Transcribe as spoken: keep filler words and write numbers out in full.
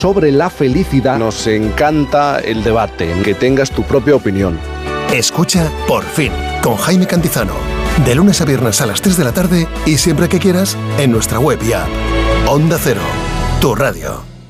sobre la felicidad. Nos encanta el debate, que tengas tu propia opinión. Escucha Por Fin, con Jaime Cantizano. De lunes a viernes a las tres de la tarde y siempre que quieras en nuestra web y app. Onda Cero, tu radio.